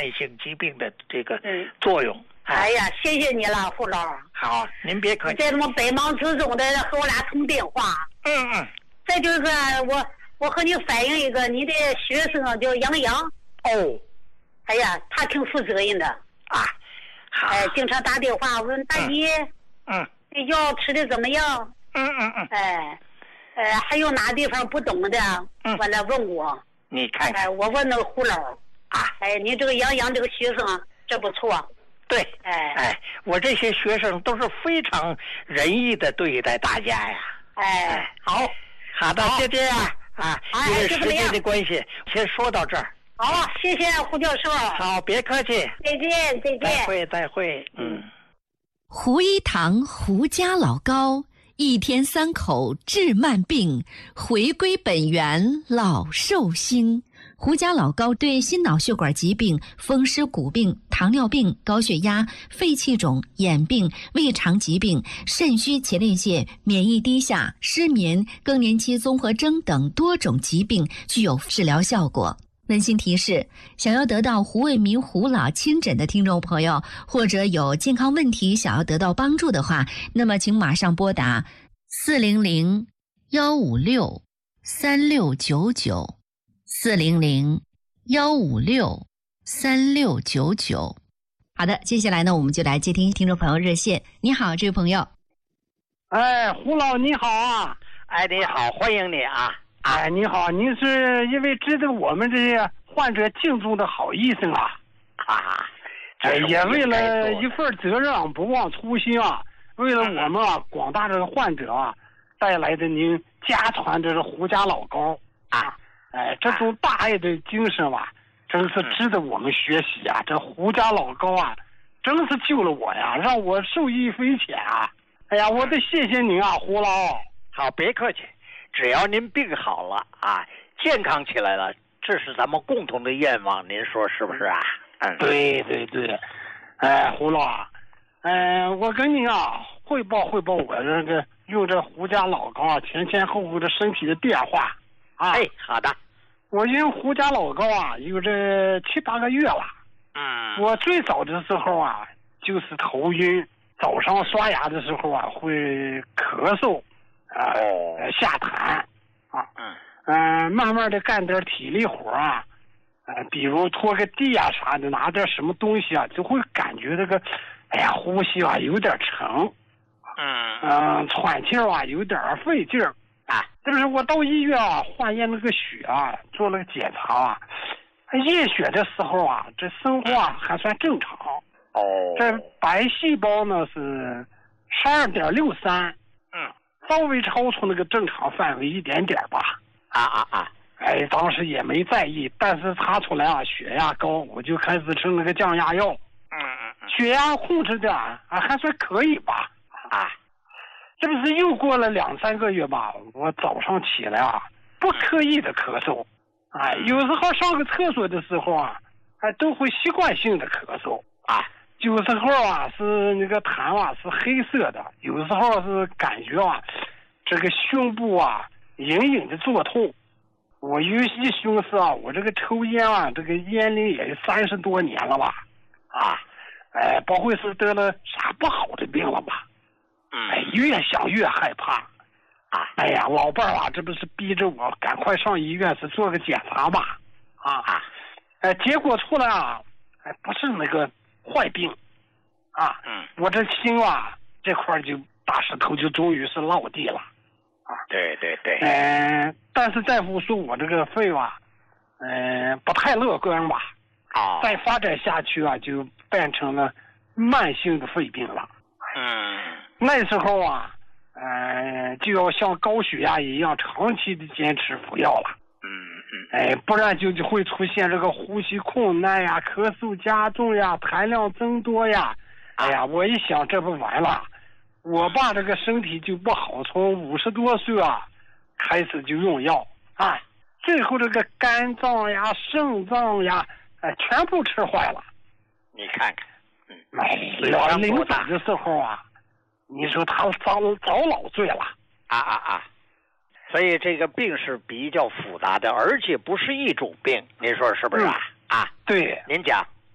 性疾病的这个作用。 哎呀，谢谢你了，胡老。 好，您别客气。 在这么百忙之中的和我俩通电话。再就是我和你反映一个，你的学生叫杨洋。 哦。 哎呀，他挺负责任的啊。好。 经常打电话问大姨。这药吃的怎么样？还有哪地方不懂的，完了问我。 你看看。 我问那个胡老啊。你这个杨洋这个学生这不错。 对。我这些学生都是非常仁义的对待大家呀。好的，就这样啊。因为时间的关系，先说到这儿。 好，谢谢胡教授。 好，别客气。 再见。 再会。 胡一堂胡家老高，一天3口治慢病，回归本源老寿星。胡家老高对心脑血管疾病、风湿骨病、糖尿病、高血压、肺气肿、眼病、胃肠疾病、肾虚前列腺、免疫低下、失眠、更年期综合征等多种疾病具有治疗效果。温馨提示：想要得到胡卫民胡老亲诊的听众朋友，或者有健康问题想要得到帮助的话，那么请马上拨打400-156-3699，400-156-3699。好的，接下来呢，我们就来接听听众朋友热线。你好，这位朋友。 胡老你好啊。 你好，欢迎你啊。 你好，您是一位值得我们这些患者敬重的好医生啊！也为了一份责任不忘初心啊，为了我们广大这个患者带来的您家传这是胡家老高这种大爱的精神真是值得我们学习啊！这胡家老高真是救了我呀，让我受益匪浅啊！我得谢谢您啊，胡老。 好，别客气。只要您病好了健康起来了，这是咱们共同的愿望，您说是不是啊？ 对。胡老我跟您汇报我这个用这胡家老高前后的身体的变化好的。 我用胡家老高有这7、8个月了。我最早的时候就是头晕，早上刷牙的时候会咳嗽。下痰慢慢的干点体力活比如拖个地啥的，拿点什么东西就会感觉这个呼吸有点沉，喘气有点费劲儿这不是我到医院化验那个血做了个检查验血的时候这生活还算正常。这白细胞呢是12.63，稍微超出那个正常范围一点点吧。当时也没在意，但是查出来血压高，我就开始吃那个降压药。血压控制的还算可以吧。这不是又过了2、3个月吧，我早上起来不刻意的咳嗽有时候上个厕所的时候都会习惯性的咳嗽有时候是那个痰是黑色的，有时候是感觉这个胸部隐隐的作痛。我一寻思我这个抽烟这个烟龄也30多年了吧不会是得了啥不好的病了吧？越想越害怕老伴儿这不是逼着我赶快上医院是做个检查吧结果出来不是那个坏病我这心这块就大石头就终于是落地了对。 但是大夫说我这个肺不太乐观吧再发展下去就变成了慢性的肺病了。那时候就要像高血压一样长期的坚持服药了。不然就会出现这个呼吸困难咳嗽加重痰量增多我一想这不完了，我爸这个身体就不好，从50多岁开始就用药最后这个肝脏肾脏全部吃坏了。 你看看临走的时候你说他遭老罪了所以这个病是比较复杂的，而且不是一种病，您说是不是对。 您讲。